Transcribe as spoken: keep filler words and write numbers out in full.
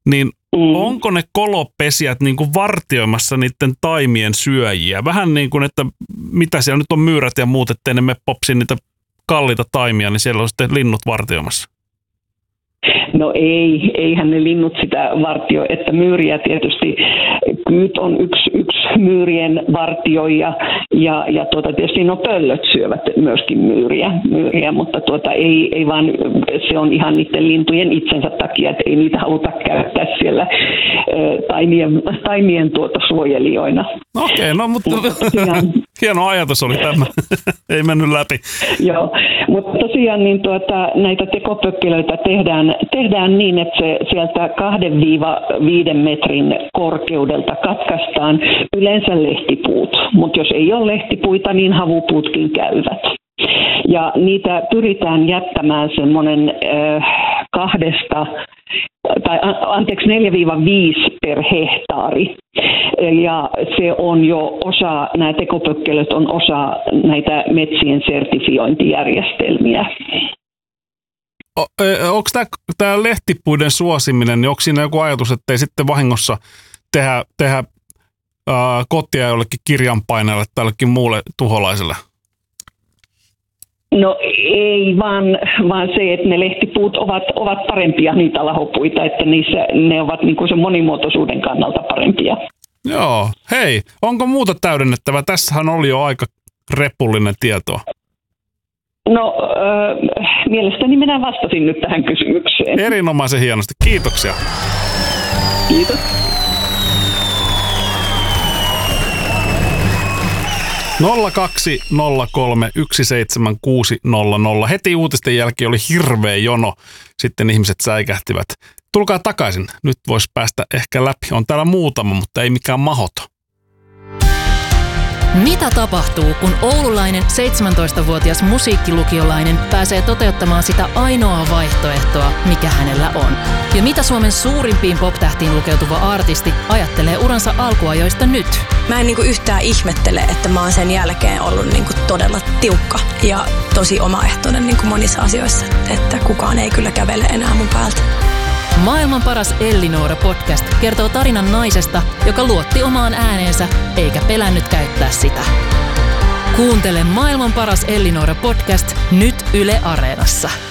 niin mm. onko ne kolopesijät niin kuin vartioimassa niiden taimien syöjiä? Vähän niin kuin, että mitä siellä nyt on myyrät ja muut, ettei ne me popsi niitä kalliita taimia, niin siellä on sitten linnut vartioimassa. No ei, eihän ne linnut sitä vartio, että myyriä tietysti, kyyt on yksi, yksi myyrien vartioija ja, ja tuota, tietysti no pöllöt syövät myöskin myyriä, myyriä mutta tuota, ei, ei vaan, se on ihan niiden lintujen itsensä takia, että ei niitä haluta käyttää siellä taimien, taimien tuota suojelijoina. Okei, okay, no mutta, mutta tosiaan, hieno ajatus oli tämä, ei mennyt läpi. Joo, mutta tosiaan niin tuota, näitä tekopökkelöitä tehdään, tehdään niin, että se sieltä kahden viiden metrin korkeudelta katkaistaan yleensä lehtipuut, mutta jos ei ole lehtipuita, niin havupuutkin käyvät. Ja niitä pyritään jättämään semmoinen äh, kahdesta, tai anteeksi neljä viisi per hehtaari. Ja se on jo osa, nämä tekopökkelöt on osa näitä metsien sertifiointijärjestelmiä. Onko tämä lehtipuiden suosiminen, niin onko siinä joku ajatus, että ei sitten vahingossa tehdä, tehdä ää, kotia jollekin kirjanpainajalle tai jollekin muulle tuholaiselle? No ei, vaan, vaan se, että ne lehtipuut ovat, ovat parempia niitä lahopuita, että niissä, ne ovat niin kuin sen monimuotoisuuden kannalta parempia. Joo, hei, onko muuta täydennettävää? Tässähän oli jo aika repullinen tietoa. No, äh, mielestäni minä vastasin nyt tähän kysymykseen. Erinomaisen hienosti. Kiitoksia. Kiitos. nolla kaksi nolla kolme yksi seitsemän kuusi nolla nolla. Heti uutisten jälkeen oli hirveä jono. Sitten ihmiset säikähtivät. Tulkaa takaisin. Nyt voisi päästä ehkä läpi. On täällä muutama, mutta ei mikään mahoto. Mitä tapahtuu, kun oululainen seitsemäntoistavuotias musiikkilukiolainen pääsee toteuttamaan sitä ainoaa vaihtoehtoa, mikä hänellä on? Ja mitä Suomen suurimpiin pop-tähtiin lukeutuva artisti ajattelee uransa alkuajoista nyt? Mä en niinku yhtään ihmettele, että mä oon sen jälkeen ollut niinku todella tiukka ja tosi omaehtoinen niinku monissa asioissa, että kukaan ei kyllä kävele enää mun päältä. Maailman paras Ellinora-podcast kertoo tarinan naisesta, joka luotti omaan ääneensä eikä pelännyt käyttää sitä. Kuuntele Maailman paras Ellinora-podcast nyt Yle Areenassa.